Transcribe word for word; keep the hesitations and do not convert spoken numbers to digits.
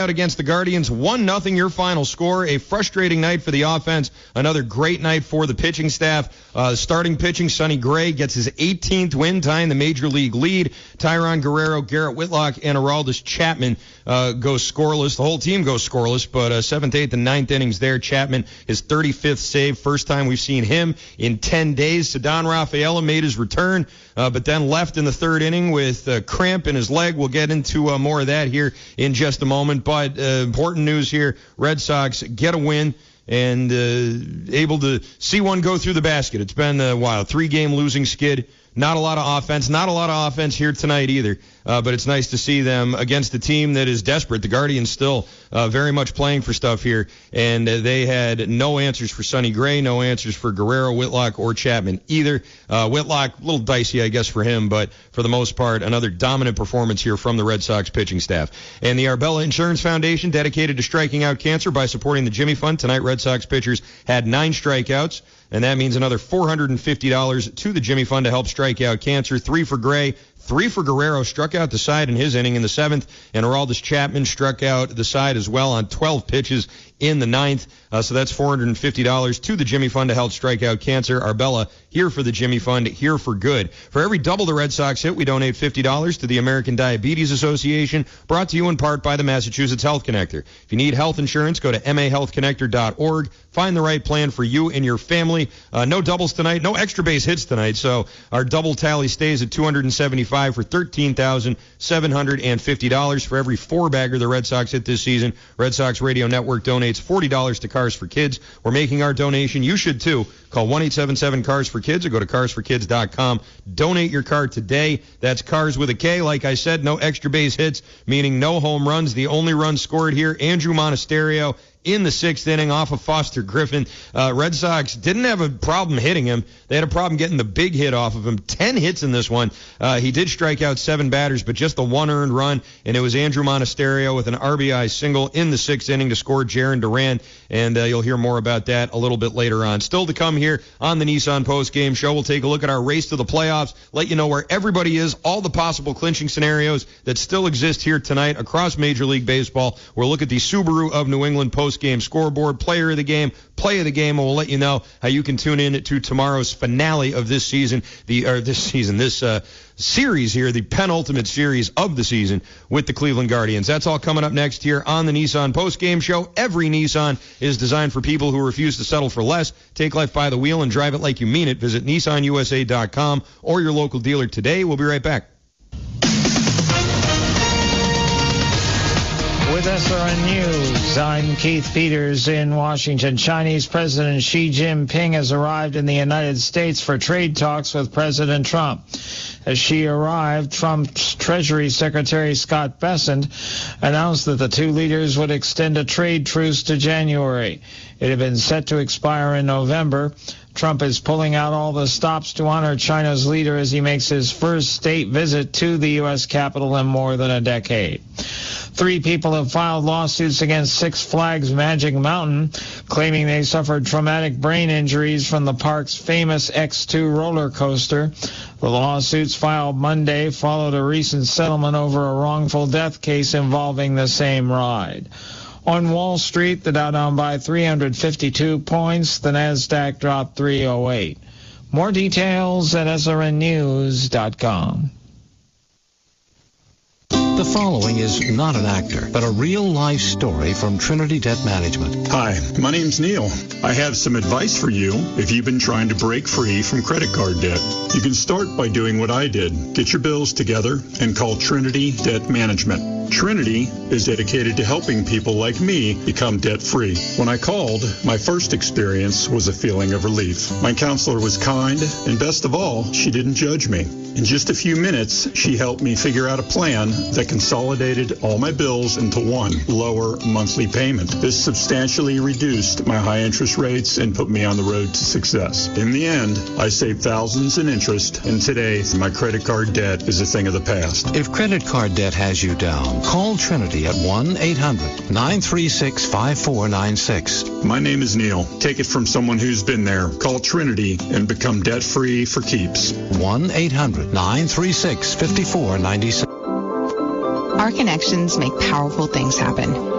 against the Guardians, one nothing your final score. A frustrating night for the offense, another great night for the pitching staff. Uh, starting pitching, Sonny Gray gets his eighteenth win, tying the Major League lead. Tyron Guerrero, Garrett Whitlock, and Aroldis Chapman uh, go scoreless. The whole team goes scoreless, but uh, seventh, eighth, and ninth innings there. Chapman, his thirty-fifth save, first time we've seen him in ten days. Ceddanne Rafaela made his return, uh, but then left in the third inning with a cramp in his leg. We'll get into uh, more of that here in just a moment. But uh, important news here, Red Sox get a win and uh, able to see one go through the basket. It's been a while. Three-game losing skid. Not a lot of offense. Not a lot of offense here tonight either. Uh, but it's nice to see them against a team that is desperate. The Guardians still uh, very much playing for stuff here. And uh, they had no answers for Sonny Gray, no answers for Guerrero, Whitlock, or Chapman either. Uh, Whitlock, a little dicey, I guess, for him. But for the most part, another dominant performance here from the Red Sox pitching staff. And the Arbella Insurance Foundation, dedicated to striking out cancer by supporting the Jimmy Fund. Tonight, Red Sox pitchers had nine strikeouts. And that means another four hundred fifty dollars to the Jimmy Fund to help strike out cancer. Three for Gray, three for Guerrero, struck out the side in his inning in the seventh. And Aroldis Chapman struck out the side as well on twelve pitches in the ninth. Uh, so that's four hundred fifty dollars to the Jimmy Fund to help strike out cancer. Arbella, here for the Jimmy Fund, here for good. For every double the Red Sox hit, we donate fifty dollars to the American Diabetes Association, brought to you in part by the Massachusetts Health Connector. If you need health insurance, go to M A health connector dot org. Find the right plan for you and your family. Uh, no doubles tonight, no extra base hits tonight, so our double tally stays at two hundred seventy-five for thirteen thousand seven hundred fifty dollars. For every four-bagger the Red Sox hit this season, Red Sox Radio Network donates forty dollars to Cars for Kids. We're making our donation. You should, too. Call one eight seven seven cars for kids or go to cars for kids dot com. Donate your car today. That's Cars with a K. Like I said, no extra base hits, meaning no home runs. The only run scored here, Andrew Monasterio in the sixth inning off of Foster Griffin. Uh, Red Sox didn't have a problem hitting him. They had a problem getting the big hit off of him. Ten hits in this one. Uh, he did strike out seven batters, but just the one earned run, and it was Andrew Monasterio with an R B I single in the sixth inning to score Jarren Duran, and uh, you'll hear more about that a little bit later on. Still to come here on the Nissan Post Game Show, we'll take a look at our race to the playoffs, let you know where everybody is, all the possible clinching scenarios that still exist here tonight across Major League Baseball. We'll look at the Subaru of New England Post Game scoreboard, player of the game, play of the game, and we'll let you know how you can tune in to tomorrow's finale of this season, the or this season, this uh, series here, the penultimate series of the season with the Cleveland Guardians. That's all coming up next here on the Nissan Post Game Show. Every Nissan is designed for people who refuse to settle for less. Take life by the wheel and drive it like you mean it. Visit Nissan U S A dot com or your local dealer today. We'll be right back. With S R N News, I'm Keith Peters in Washington. Chinese President Xi Jinping has arrived in the United States for trade talks with President Trump. As Xi arrived, Trump's Treasury Secretary Scott Bessent announced that the two leaders would extend a trade truce to January. It had been set to expire in November. Trump is pulling out all the stops to honor China's leader as he makes his first state visit to the U S Capitol in more than a decade. Three people have filed lawsuits against Six Flags Magic Mountain, claiming they suffered traumatic brain injuries from the park's famous X two roller coaster. The lawsuits filed Monday followed a recent settlement over a wrongful death case involving the same ride. On Wall Street, the Dow down by three hundred fifty-two points. The Nasdaq dropped three oh eight. More details at S R N news dot com. The following is not an actor, but a real-life story from Trinity Debt Management. Hi, my name's Neil. I have some advice for you if you've been trying to break free from credit card debt. You can start by doing what I did. Get your bills together and call Trinity Debt Management. Trinity is dedicated to helping people like me become debt-free. When I called, my first experience was a feeling of relief. My counselor was kind, and best of all, she didn't judge me. In just a few minutes, she helped me figure out a plan that consolidated all my bills into one lower monthly payment. This substantially reduced my high interest rates and put me on the road to success. In the end, I saved thousands in interest, and today my credit card debt is a thing of the past. If credit card debt has you down, call Trinity at one eight hundred nine three six five four nine six. My name is Neil. Take it from someone who's been there. Call Trinity and become debt-free for keeps. one eight hundred nine three six five four nine six. Our connections make powerful things happen.